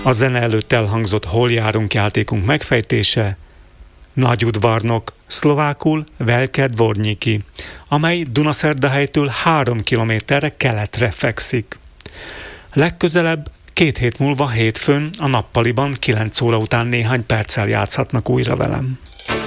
A zene előtt elhangzott Hol járunk játékunk megfejtése Nagyudvarnok, szlovákul Velké Dvorníky, amely Dunaszerdahelytől 3 kilométerre keletre fekszik. Legközelebb 2 hét múlva hétfőn a nappaliban 9 óra után néhány perccel játszhatnak újra velem.